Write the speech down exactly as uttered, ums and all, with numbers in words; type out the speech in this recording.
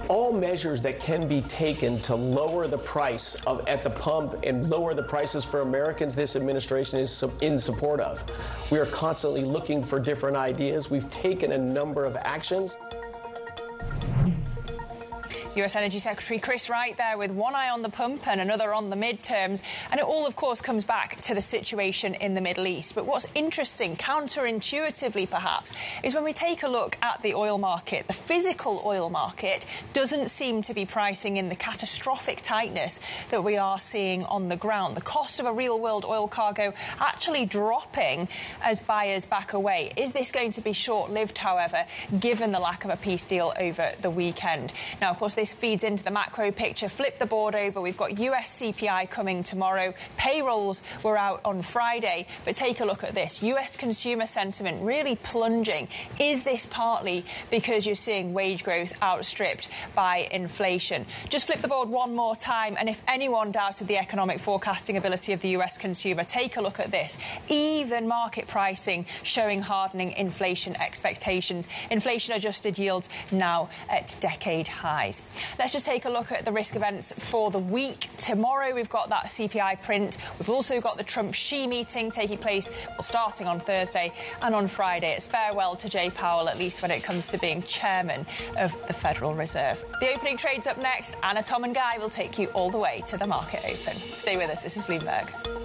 all measures that can be taken to lower the price of at the pump and lower the prices for Americans, this administration is in support of. We are constantly looking for different ideas. We've taken a number of actions. U S Energy Secretary Chris Wright there with one eye on the pump and another on the midterms. And it all, of course, comes back to the situation in the Middle East. But what's interesting, counterintuitively perhaps, is when we take a look at the oil market, the physical oil market doesn't seem to be pricing in the catastrophic tightness that we are seeing on the ground. The cost of a real-world oil cargo actually dropping as buyers back away. Is this going to be short-lived, however, given the lack of a peace deal over the weekend? Now, of course, this feeds into the macro picture. Flip the board over. We've got U S C P I coming tomorrow. Payrolls were out on Friday. But take a look at this. U S consumer sentiment really plunging. Is this partly because you're seeing wage growth outstripped by inflation? Just flip the board one more time. And if anyone doubted the economic forecasting ability of the U S consumer, take a look at this. Even market pricing showing hardening inflation expectations. Inflation-adjusted yields now at decade highs. Let's just take a look at the risk events for the week. Tomorrow we've got that C P I print. We've also got the Trump-Xi meeting taking place, well, starting on Thursday, and on Friday it's farewell to Jay Powell, at least when it comes to being chairman of the Federal Reserve. The opening trade's up next. Anna, Tom and Guy will take you all the way to the market open. Stay with us. This is Bloomberg.